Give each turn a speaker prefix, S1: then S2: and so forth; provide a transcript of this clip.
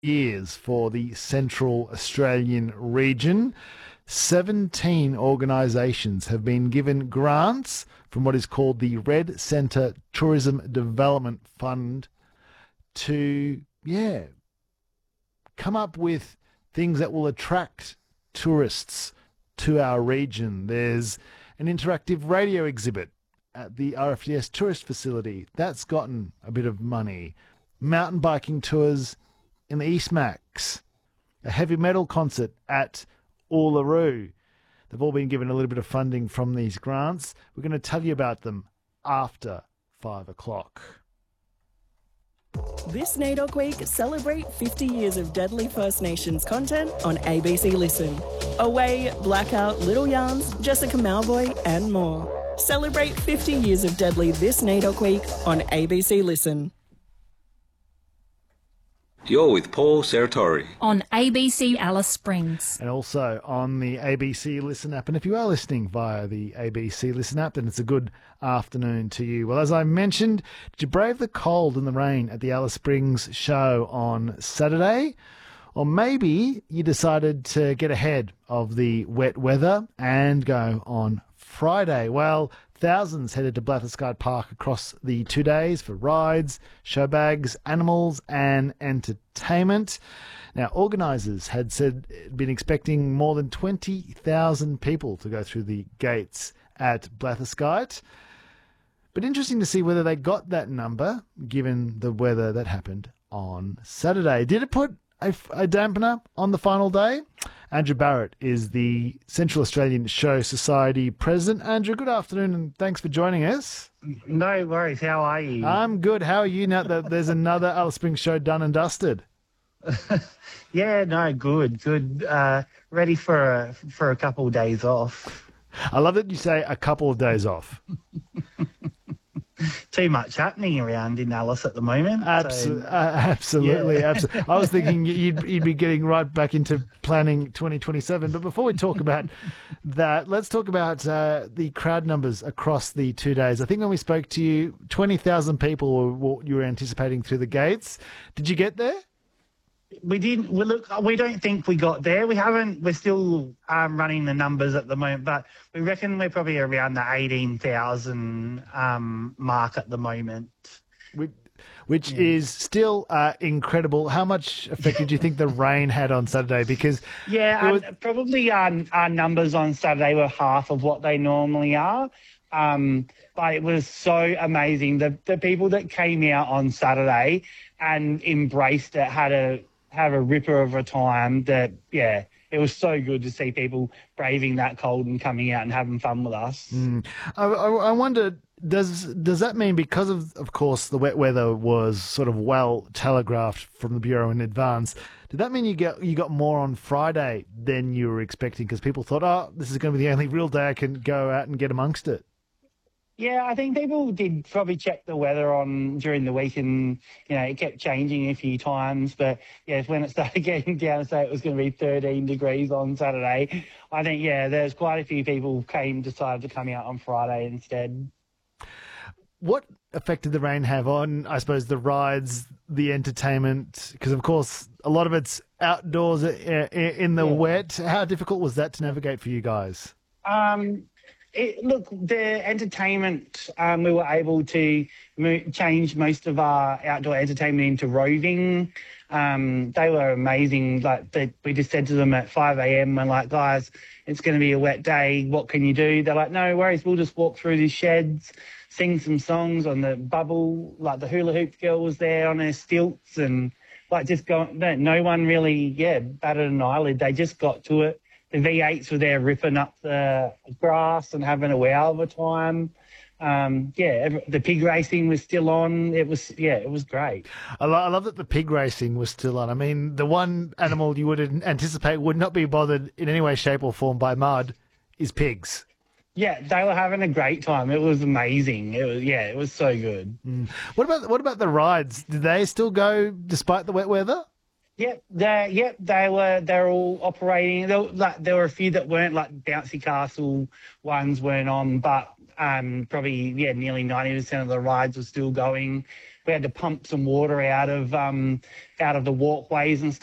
S1: years for the Central Australian region. 17 organisations have been given grants from what is called the Red Centre Tourism Development Fund to, come up with things that will attract tourists to our region. There's an interactive radio exhibit at the RFDS tourist facility. That's gotten a bit of money. Mountain biking tours in the East Max. A heavy metal concert at Uluru. They've all been given a little bit of funding from these grants. We're going to tell you about them after 5 o'clock.
S2: This NAIDOC Week, celebrate 50 years of Deadly First Nations content on ABC Listen. Away, Blackout, Little Yarns, Jessica Malvoy and more. Celebrate 50 years of Deadly this NAIDOC Week on ABC Listen.
S3: You're with Paul Serratori
S4: on ABC Alice Springs.
S1: And also on the ABC Listen app. And if you are listening via the ABC Listen app, then it's a good afternoon to you. Well, as I mentioned, did you brave the cold and the rain at the Alice Springs show on Saturday? Or maybe you decided to get ahead of the wet weather and go on Friday. Well, thousands headed to Blatherskite Park across the 2 days for rides, show bags, animals and entertainment. Now, organisers had been expecting more than 20,000 people to go through the gates at Blatherskite. But interesting to see whether they got that number, given the weather that happened on Saturday. Did it put a dampener on the final day? Andrew Barrett is the Central Australian Show Society president. Andrew, good afternoon and thanks for joining us.
S5: No worries. How are you?
S1: I'm good. How are you now that there's another Alice Springs show done and dusted?
S5: Yeah, no, good. Ready for a couple of days off.
S1: I love that you say a couple of days off.
S5: Too much happening around in Alice at the moment.
S1: Absolutely.
S5: Yeah.
S1: Absolutely. I was thinking you'd be getting right back into planning 2027. But before we talk about that, let's talk about the crowd numbers across the 2 days. I think when we spoke to you, 20,000 people were what you were anticipating through the gates. Did you get there?
S5: We didn't. We don't think we got there. We haven't. We're still running the numbers at the moment, but we reckon we're probably around the 18,000 mark at the moment.
S1: Which is still incredible. How much effect did you think the rain had on Saturday? Because
S5: probably our numbers on Saturday were half of what they normally are. But it was so amazing. The people that came out on Saturday and embraced it had a ripper of a time. It was so good to see people braving that cold and coming out and having fun with us.
S1: I wonder, does that mean because of course, the wet weather was sort of well telegraphed from the Bureau in advance, did that mean you got more on Friday than you were expecting? Because people thought, this is going to be the only real day I can go out and get amongst it.
S5: Yeah, I think people did probably check the weather on during the week and, it kept changing a few times. But, when it started getting down to say it was going to be 13 degrees on Saturday, I think, there's quite a few people decided to come out on Friday instead.
S1: What effect did the rain have on, I suppose, the rides, the entertainment? Because, of course, a lot of it's outdoors in the wet. How difficult was that to navigate for you guys?
S5: The entertainment, we were able to change most of our outdoor entertainment into roving. They were amazing. We just said to them at 5 a.m, we're like, guys, it's going to be a wet day. What can you do? They're like, no worries. We'll just walk through these sheds, sing some songs on the bubble. Like the hula hoop girl was there on her stilts and just going. No one really, batted an eyelid. They just got to it. The V8s were there ripping up the grass and having a wow of a time. The pig racing was still on. It was great.
S1: I love that the pig racing was still on. I mean, the one animal you would anticipate would not be bothered in any way, shape or form by mud is pigs.
S5: Yeah, they were having a great time. It was amazing. It was so good.
S1: What about the rides? Did they still go despite the wet weather?
S5: They were all operating. There were a few that weren't, like bouncy castle ones weren't on, but probably nearly 90% of the rides were still going. we had to pump some water out of the walkways and stuff.